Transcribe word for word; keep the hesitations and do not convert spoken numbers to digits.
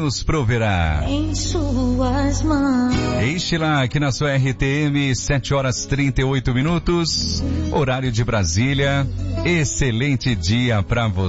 nos proverá. Em suas mãos. Este lá aqui na sua R T M, sete horas trinta e oito minutos, horário de Brasília. Excelente dia para você.